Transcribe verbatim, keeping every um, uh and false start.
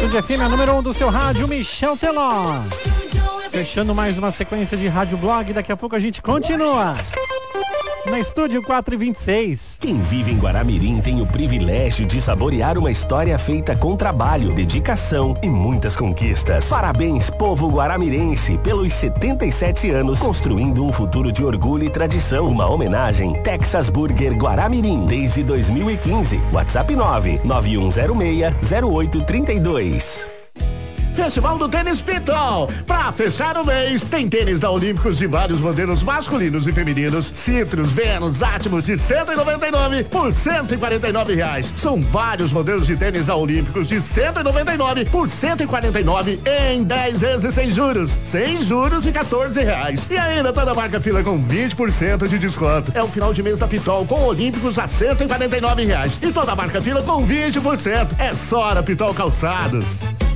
Estúdio F M, a número um do seu rádio, Michel Teló. Fechando mais uma sequência de Rádio Blog, daqui a pouco a gente continua. Na Estúdio quatro e vinte e seis. Quem vive em Guaramirim tem o privilégio de saborear uma história feita com trabalho, dedicação e muitas conquistas. Parabéns, povo guaramirense, pelos setenta e sete anos, construindo um futuro de orgulho e tradição. Uma homenagem Texas Burger Guaramirim, desde dois mil e quinze. WhatsApp nove nove um zero seis zero oito três dois. Festival do Tênis Pitol. Pra fechar o mês, tem tênis da Olímpicos de vários modelos masculinos e femininos. Citrus, Venus, Atmos de cento e noventa e nove por cento e quarenta e nove reais. São vários modelos de tênis da Olímpicos de cento e noventa e nove por cento e quarenta e nove em dez vezes sem juros. Sem juros e quatorze reais. E ainda toda a marca fila com vinte por cento de desconto. É o final de mês da Pitol com Olímpicos a cento e quarenta e nove reais. E toda a marca fila com vinte por cento. É só na Pitol Calçados.